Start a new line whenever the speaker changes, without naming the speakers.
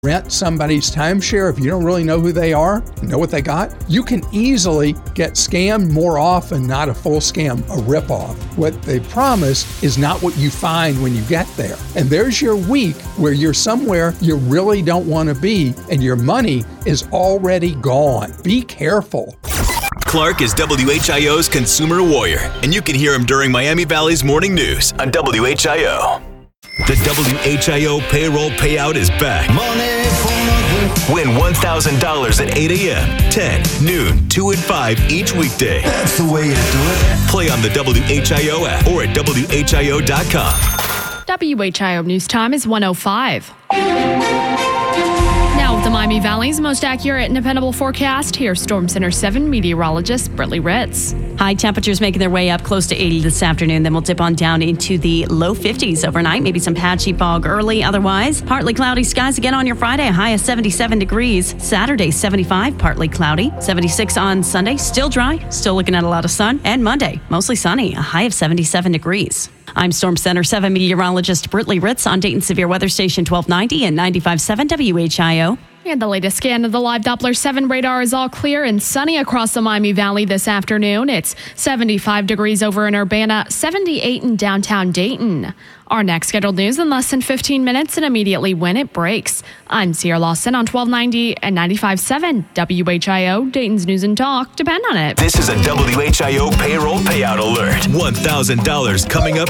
rent somebody's timeshare if you don't really know who they are, know what they got, you can easily get scammed more often, not a full scam, a ripoff. What they promise is not what you find when you get there. And there's your week where you're somewhere you really don't want to be and your money is already gone. Be careful.
Clark is WHIO's consumer warrior, and you can hear him during Miami Valley's morning news on WHIO. The WHIO payroll payout is back. Win $1,000 at 8 a.m., 10, noon, 2, and 5 each weekday.
That's the way to do it.
Play on the WHIO app or at WHIO.com.
WHIO News Time is 1:05. Now with the Miami Valley's most accurate and dependable forecast, here's Storm Center 7 meteorologist Brittany Ritz.
High temperatures making their way up close to 80 this afternoon. Then we'll dip on down into the low 50s overnight. Maybe some patchy fog early. Otherwise, partly cloudy skies again on your Friday. A high of 77 degrees. Saturday, 75, partly cloudy. 76 on Sunday. Still dry. Still looking at a lot of sun. And Monday, mostly sunny. A high of 77 degrees. I'm Storm Center 7 meteorologist Brittany Ritz on Dayton Severe Weather Station 1290 and 95.7 WHIO.
And the latest scan of the live Doppler 7 radar is all clear and sunny across the Miami Valley this afternoon. It's 75 degrees over in Urbana, 78 in downtown Dayton. Our next scheduled news in less than 15 minutes and immediately when it breaks. I'm Sierra Lawson on 1290 and 95.7 WHIO, Dayton's News and Talk. Depend on it.
This is a WHIO payroll payout alert. $1,000 coming up